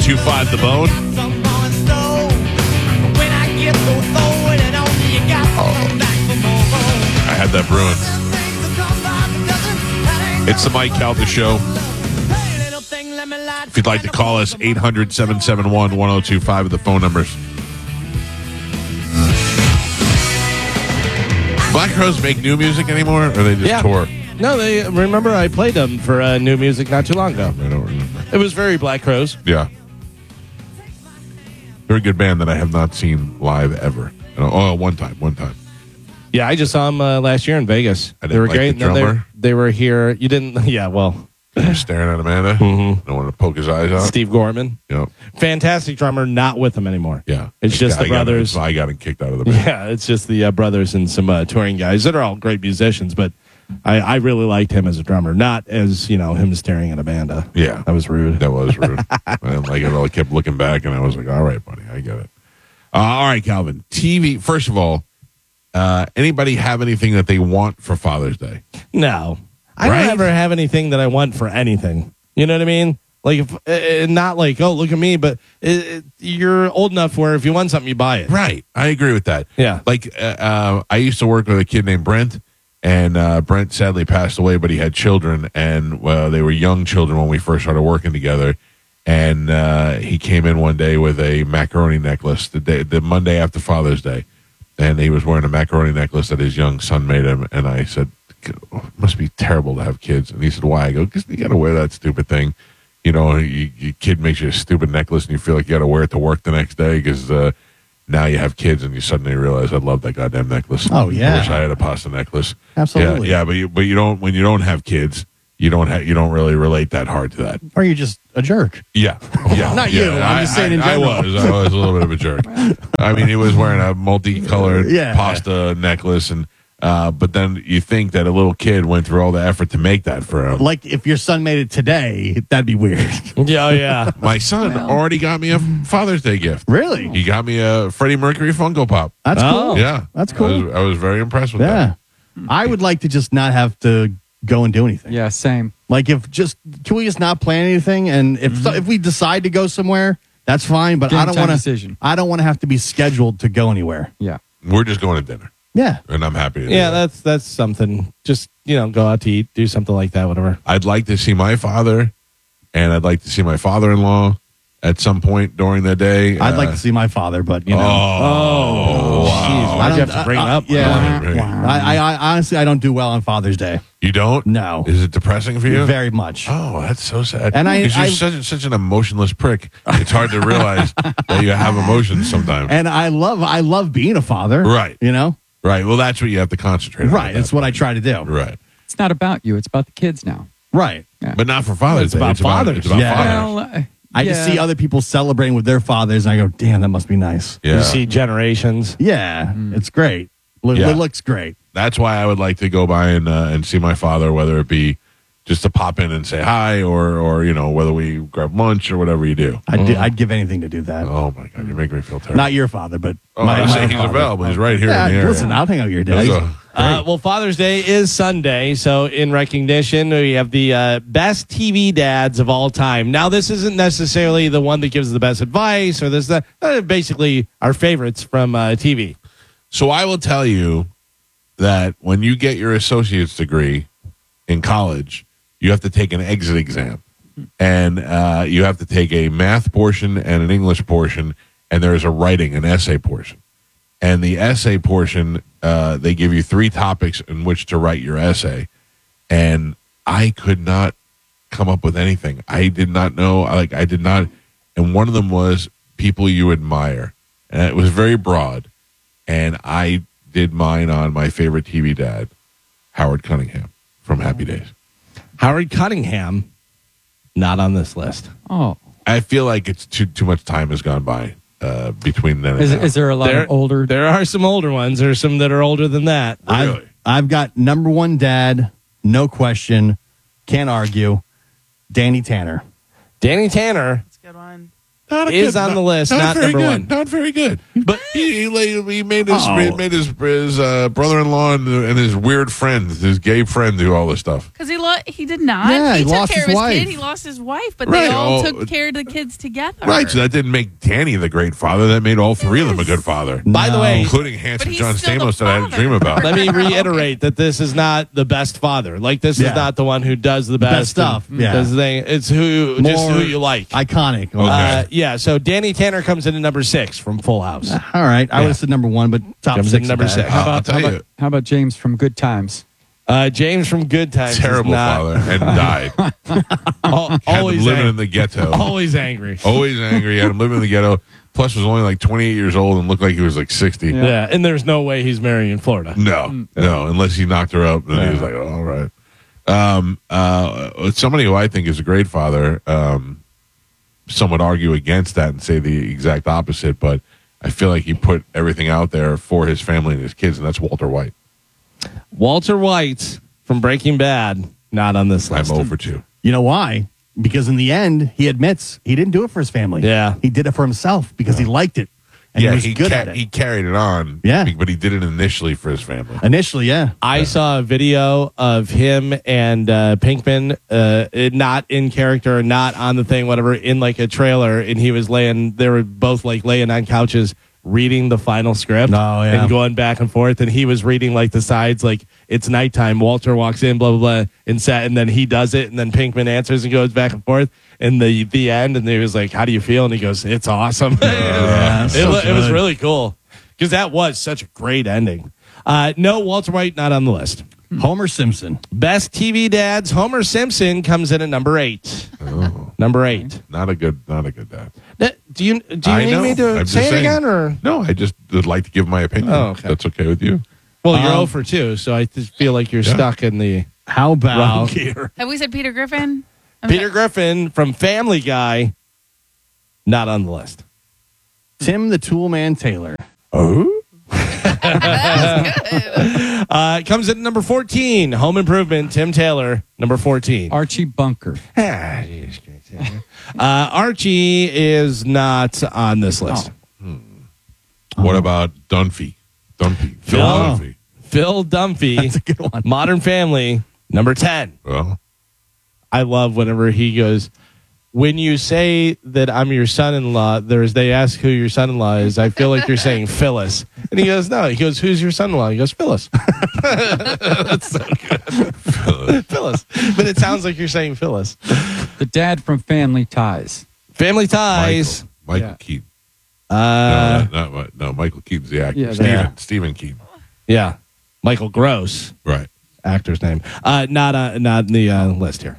102.5 The Bone. I had that brewing. It's the Mike Calta Show. If you'd like to call us, 800-771-1025 are the phone numbers. Black Crowes make new music anymore, or they just tour? No, they remember I played them for new music not too long ago. I don't remember. It was very Black Crowes. Yeah. Very good band that I have not seen live ever. Oh, one time. Yeah, I just saw them last year in Vegas. They were great. The drummer. They were here. You didn't? Yeah, well. You're staring at Amanda. Mm-hmm. Don't want to poke his eyes out. Steve Gorman. Yep. Fantastic drummer, not with them anymore. Yeah. It's just the brothers. I got him kicked out of the band. Yeah, it's just the brothers and some touring guys that are all great musicians, but I really liked him as a drummer, not as, him staring at Amanda. Yeah. That was rude. That was rude. I didn't like it at all. I kept looking back, and I was like, all right, buddy, I get it. All right, Calvin. TV, first of all, anybody have anything that they want for Father's Day? No. I don't ever have anything that I want for anything. You know what I mean? Like, if, not like, oh, look at me, but you're old enough where if you want something, you buy it. Right. I agree with that. Yeah. Like, I used to work with a kid named Brent, and Brent sadly passed away, but he had children, and they were young children when we first started working together. And he came in one day with a macaroni necklace the Monday after Father's Day, and he was wearing a macaroni necklace that his young son made him. And I said, it must be terrible to have kids. And he said, why? I go, because you got to wear that stupid thing. Your kid makes you a stupid necklace, and you feel like you got to wear it to work the next day because now you have kids, and you suddenly realize I love that goddamn necklace. Oh yeah, I wish I had a pasta necklace. Absolutely. Yeah. But you don't, when you don't have kids, you don't really relate that hard to that. Or you're just a jerk. Yeah. Not you. I'm just saying in general. I was a little bit of a jerk. I mean, he was wearing a multicolored pasta necklace, and but then you think that a little kid went through all the effort to make that for him. Like if your son made it today, that'd be weird. Yeah. My son already got me a Father's Day gift. Really? He got me a Freddie Mercury Funko Pop. That's cool. Yeah. That's cool. I was very impressed with that. I would like to just not have to go and do anything. Yeah, same. Like can we just not plan anything? And if we decide to go somewhere, that's fine. But I don't want to. I don't want to have to be scheduled to go anywhere. Yeah, we're just going to dinner. Yeah, and I'm happy to do that's something. Just go out to eat, do something like that, whatever. I'd like to see my father, and I'd like to see my father-in-law at some point during the day. I'd like to see my father, but Oh, wow. Why'd you have to bring it up? Yeah, I honestly I don't do well on Father's Day. You don't? No. Is it depressing for you? Very much. Oh, that's so sad. And you're such an emotionless prick. It's hard to realize that you have emotions sometimes. And I love being a father. Right. Right. Well, that's what you have to concentrate on. Right. That's what I try to do. Right. It's not about you. It's about the kids now. Right. Yeah. But not for Father's Day. It's about fathers. It's about fathers. Well, I just see other people celebrating with their fathers, and I go, damn, that must be nice. Yeah. You see generations. Yeah. It's great. It looks great. That's why I would like to go by and see my father, whether it be just to pop in and say hi, or whether we grab lunch or whatever you do. I'd give anything to do that. Oh my God, you're making me feel terrible. Not your father, but I say he's available. He's right here in the area. Listen, I'll hang out with your dad. Well, Father's Day is Sunday, so in recognition, we have the best TV dads of all time. Now, this isn't necessarily the one that gives the best advice, or this basically our favorites from TV. So I will tell you that when you get your associate's degree in college, you have to take an exit exam, and you have to take a math portion and an English portion, and there's an essay portion. And the essay portion, they give you 3 topics in which to write your essay. And I could not come up with anything. I did not know. I did not. And one of them was people you admire. And it was very broad. And I did mine on my favorite TV dad, Howard Cunningham from Happy Days. Howard Cunningham, not on this list. Oh. I feel like it's too much time has gone by between then and now. Is there a lot of older? There are some older ones. There are some that are older than that. Really? I've got number one dad, no question, can't argue, Danny Tanner. Danny Tanner. That's a good one. is on the list, not very number good. one. Not very good. But He made his brother-in-law and his weird friend, his gay friend, do all this stuff. Because he did not. Yeah, he took lost care of his his wife. kid. He lost his wife, but Right. they all Oh, took care of the kids together. Right, so that didn't make Danny the great father. That made all three of them a good father. by the way, Including handsome But he's John still the Stamos that I had a father. dream about. let me reiterate that this is not the best father. Like, this Yeah. is not the one who does the best best stuff, and yeah. does the thing. It's just More who you like. Iconic. Okay. Yeah, so Danny Tanner comes in at number 6 from Full House. All right. I would have said number one, but top Comes 6 in number is bad. 6. I'll tell you, How about James from Good Times? James from Good Times. terrible is not, father and died. Had Always him living ang- in the ghetto. always angry. Always angry. Had him living in the ghetto. Plus, was only like 28 years old and looked like he was like 60. Yeah. Yeah, and there's no way he's marrying in Florida. No, unless he knocked her up. Then he was like, oh, all right. Somebody who I think is a great father, some would argue against that and say the exact opposite, but I feel like he put everything out there for his family and his kids, and that's Walter White. Walter White from Breaking Bad, not on this I'm list. 0 for 2. You know why? Because in the end, he admits he didn't do it for his family. Yeah. He did it for himself because he liked it. And he was good at it. He carried it on. Yeah. But he did it initially for his family. Initially, yeah. I saw a video of him and Pinkman, not in character, not on the thing, whatever, in like a trailer, and he was they were both like laying on couches reading the final script and going back and forth, and he was reading like the sides, like it's nighttime, Walter walks in, blah blah blah, and then he does it, and then Pinkman answers and goes back and forth, and the end, and he was like, how do you feel? And he goes, it's awesome. It was really cool because that was such a great ending. No, Walter White not on the list. Homer Simpson. Best TV dads, Homer Simpson comes in at number 8. Oh, Number 8. not a good dad. Do you I need know. me to I'm just say it saying. again, or? No, I just would like to give my opinion. Oh, okay. That's okay with you. Well, you're 0 for 2, so I just feel like you're stuck in the How wrong about gear. Have we said Peter Griffin? Peter Griffin from Family Guy, not on the list. Tim the Toolman Taylor? Comes in at number 14. Home Improvement, Tim Taylor, number 14. Archie Bunker. Archie is not on this list. What about Dunphy? Phil Oh. Dunphy. Phil Dunphy, That's a good one. Modern Family, number 10. Well, I love whenever he goes, when you say that I'm your son-in-law, they ask who your son-in-law is. I feel like you're saying Phyllis. And he goes, no. He goes, who's your son-in-law? He goes, Phyllis. That's so good. Phyllis. But it sounds like you're saying Phyllis. The dad from Family Ties. Family Ties. Michael Yeah. Keaton. Uh, Michael Keaton's the actor. Yeah, Stephen Keaton. yeah. Michael Gross, Right. actor's name. Not in the list here.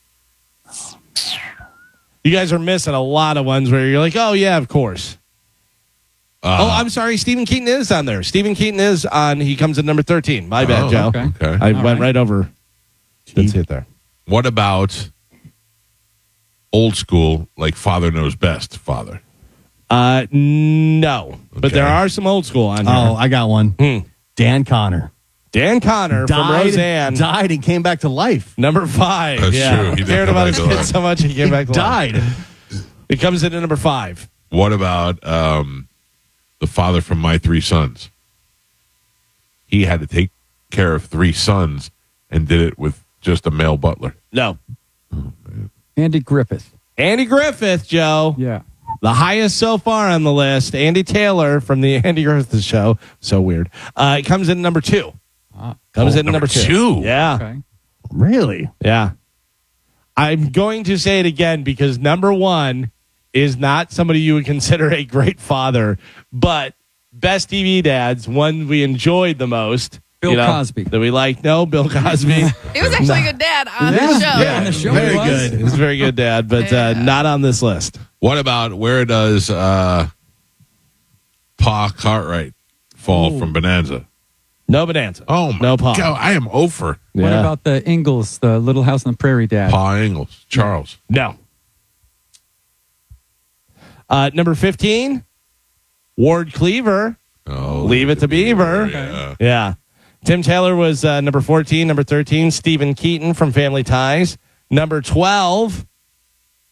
You guys are missing a lot of ones where you're like, oh, yeah, of course. I'm sorry. Stephen Keaton is on there. Stephen Keaton is on. He comes at number 13. My bad, Joe. okay. Okay. I All went right. right over. That's it there. What about old school, like Father Knows Best, Father? No. But Okay. there are some old school on here. Oh, I got one. Hmm. Dan Connor. Dan Connor from Roseanne. Died and came back to life. Number 5. That's yeah. true. He did Cared come about back his to kids life. so much he came back to life. Died. It comes in at number 5. What about the father from My Three Sons? He had to take care of 3 sons and did it with just a male butler. No. Andy Griffith. Andy Griffith, Joe. Yeah. The highest so far on the list. Andy Taylor from the Andy Griffith Show. So weird. It comes in number 2. Comes in number number 2. 2. Yeah. Okay. Really? Yeah. I'm going to say it again because number 1 is not somebody you would consider a great father, but best TV dads, one we enjoyed the most. Bill Cosby. That we like. No, Bill Cosby. He was actually a good dad on the show. Yeah, on the show Very he was. good. He's a very good dad, but not on this list. What about where does Pa Cartwright fall from Bonanza? No Bonanza. Oh, my No Pa. God. I am over. What Yeah. about the Ingalls, the Little House on the Prairie dad? Pa Ingalls. Charles. No. Number 15, Ward Cleaver. Oh, Leave it to Beaver. Yeah. Yeah. Tim Taylor was number 14. Number 13, Stephen Keaton from Family Ties. Number 12,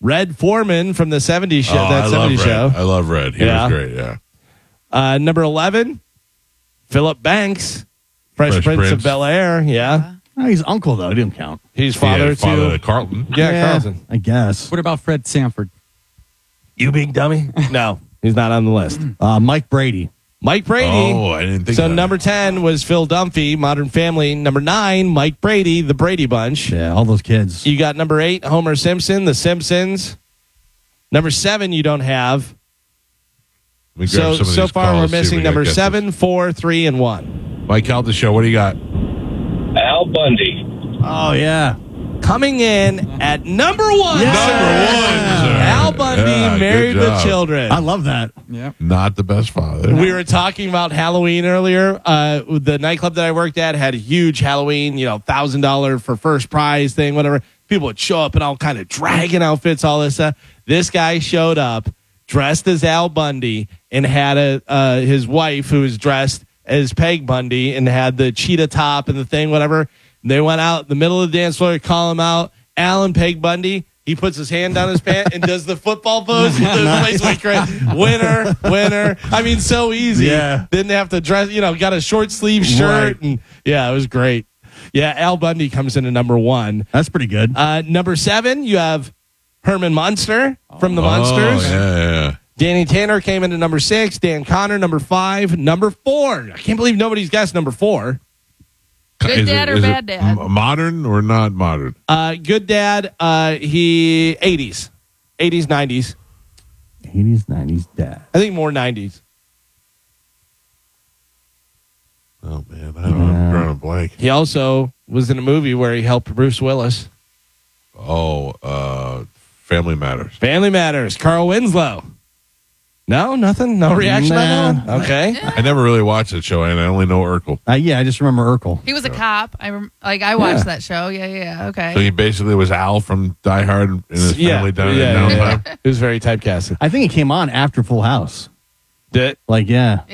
Red Foreman from the 70s show. Oh, That I love 70s Red. show. I love Red. He Yeah. was great. Yeah. Number 11, Philip Banks, Fresh Prince of Prince. Bel-Air. Yeah. Oh, he's uncle, though. He didn't count. He's father Father to... to Carlton. Yeah, Carlton. I guess. What about Fred Sanford? You big dummy? No, he's not on the list. Mike Brady. Mike Brady. Oh, I didn't think So of that. number 10 was Phil Dunphy, Modern Family. Number 9, Mike Brady, The Brady Bunch. Yeah, all those kids. You got number 8, Homer Simpson, The Simpsons. Number 7, you don't have. Let me grab some of So these far, calls, we're see if missing we got number guesses. 7, 4, 3, and 1. Mike Calta Show, what do you got? Al Bundy. Oh, yeah. Coming in at number 1. Yeah. Number 1, sir. Al Bundy, Yeah, Married good with job. Children. I love that. Yeah. Not the best father. We were talking about Halloween earlier. The nightclub that I worked at had a huge Halloween, $1,000 for first prize thing, whatever. People would show up in all kind of dragon outfits, all this stuff. This guy showed up dressed as Al Bundy and had his wife who was dressed as Peg Bundy and had the cheetah top and the thing, whatever. And they went out in the middle of the dance floor, call him out. Al and Peg Bundy. He puts his hand down his pant and does the football pose. The place went crazy. Winner. I mean, so easy. Yeah. Didn't have to dress, got a short sleeve shirt. Right. And yeah, it was great. Yeah, Al Bundy comes in at number 1. That's pretty good. Number 7, you have Herman Munster from the Oh, Munsters. yeah. Danny Tanner came in at number 6. Dan Connor, number 5. Number 4. I can't believe nobody's guessed number 4. Good dad or bad dad? Modern or not modern? Good dad. He 80s, 90s. 80s, 90s dad. I think more 90s. Oh, man. I don't know. I'm drawing a blank. He also was in a movie where he helped Bruce Willis. Oh, Family Matters. Family Matters. Carl Winslow. No, nothing. No reaction on that one? Okay. I never really watched that show, and I only know Urkel. Yeah, I just remember Urkel. He was a cop. I watched that show. Yeah. Okay. So he basically was Al from Die Hard and his family down in downtime. It was very typecasted. I think it came on after Full House. Did Yeah.